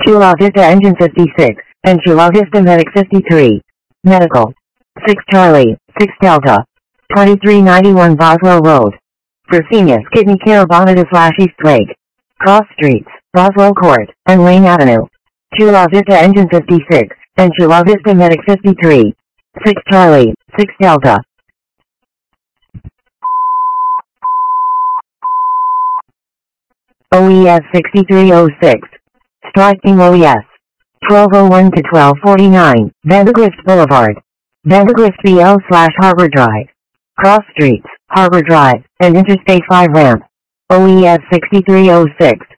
Chula Vista Engine 56, and Chula Vista Medic 53. Medical. 6 Charlie, 6 Delta. 2391 Boswell Road. Fresenius Kidney Care Bonita / East Lake. Cross Streets, Boswell Court, and Lane Avenue. Chula Vista Engine 56, and Chula Vista Medic 53. 6 Charlie, 6 Delta. OES 6306. Striking OES. 1201 to 1249, Vandergrist Boulevard. Vandergrist BL / Harbor Drive. Cross Streets, Harbor Drive, and Interstate 5 ramp. OES 6306.